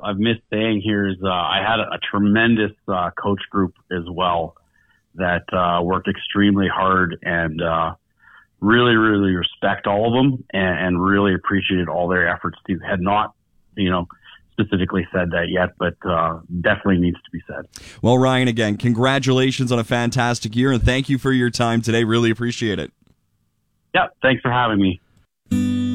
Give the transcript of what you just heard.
I've missed saying here is I had a tremendous coach group as well that worked extremely hard and really, really respect all of them and really appreciated all their efforts too. Had not, specifically said that yet, but definitely needs to be said. Well, Ryan, again, congratulations on a fantastic year, and thank you for your time today. Really appreciate it. Yeah, thanks for having me.